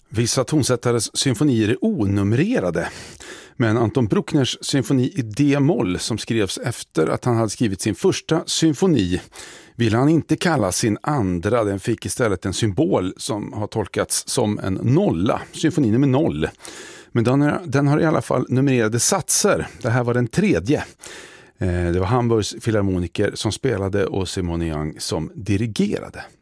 Vissa tonsättares symfonier är onumrerade. Men Anton Bruckners symfoni i D-moll som skrevs efter att han hade skrivit sin första symfoni ville han inte kalla sin andra. Den fick istället en symbol som har tolkats som en nolla. Symfoni nummer 0. Men den har i alla fall numrerade satser. Det här var den 3:e. Det var Hamburgs filharmoniker som spelade och Simone Young som dirigerade.